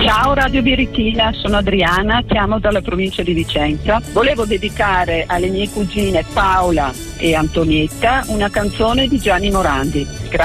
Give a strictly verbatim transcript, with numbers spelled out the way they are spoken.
Ciao Radio Birichina, sono Adriana, chiamo dalla provincia di Vicenza. Volevo dedicare alle mie cugine Paola e Antonietta una canzone di Gianni Morandi. Grazie.